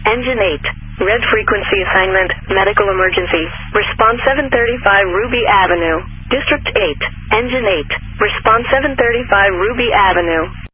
Engine 8. Red frequency assignment, medical emergency. Response 735 Ruby Avenue. District 8. Engine 8. Response 735 Ruby Avenue.